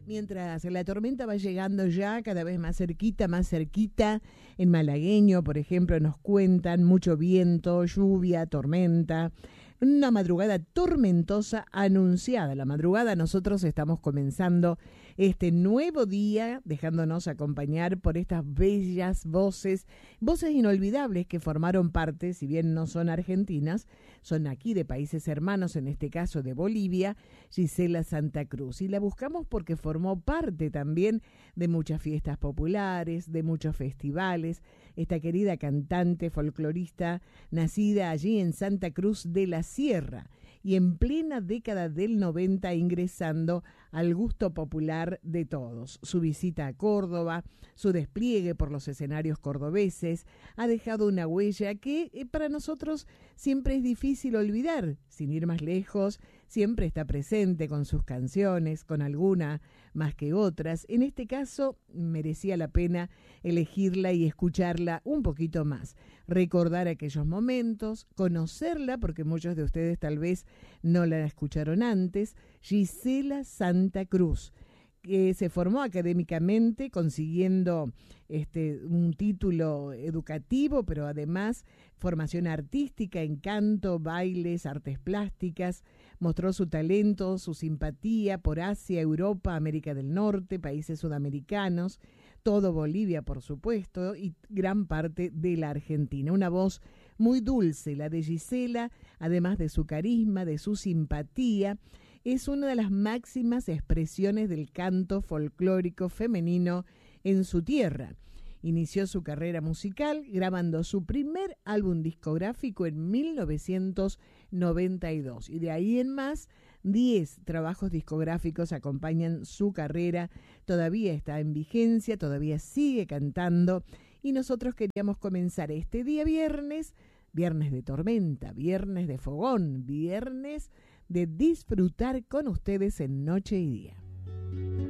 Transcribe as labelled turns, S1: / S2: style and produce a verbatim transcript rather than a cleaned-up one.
S1: Mientras la tormenta va llegando ya cada vez más cerquita, más cerquita, en malagueño, por ejemplo, nos cuentan mucho viento, lluvia, tormenta, una madrugada tormentosa anunciada. La madrugada nosotros estamos comenzando este nuevo día, dejándonos acompañar por estas bellas voces, voces inolvidables que formaron parte, si bien no son argentinas, son aquí de países hermanos, en este caso de Bolivia, Gisela Santa Cruz. Y la buscamos porque formó parte también de muchas fiestas populares, de muchos festivales. Esta querida cantante folclorista, nacida allí en Santa Cruz de la Sierra y en plena década del noventa ingresando al gusto popular de todos. Su visita a Córdoba, su despliegue por los escenarios cordobeses, ha dejado una huella que eh, para nosotros siempre es difícil olvidar. Sin ir más lejos, siempre está presente con sus canciones, con alguna más que otras. En este caso, merecía la pena elegirla y escucharla un poquito más. Recordar aquellos momentos, conocerla, porque muchos de ustedes tal vez no la escucharon antes. Gisela Santa Cruz, que se formó académicamente consiguiendo este, un título educativo, pero además formación artística en canto, bailes, artes plásticas. Mostró su talento, su simpatía por Asia, Europa, América del Norte, países sudamericanos, todo Bolivia, por supuesto, y gran parte de la Argentina. Una voz muy dulce, la de Gisela, además de su carisma, de su simpatía. Es una de las máximas expresiones del canto folclórico femenino en su tierra. Inició su carrera musical grabando su primer álbum discográfico en mil novecientos noventa y dos y de ahí en más diez trabajos discográficos acompañan su carrera. Todavía está en vigencia, todavía sigue cantando y nosotros queríamos comenzar este día viernes, viernes de tormenta, viernes de fogón, viernes de disfrutar con ustedes en Noche y Día.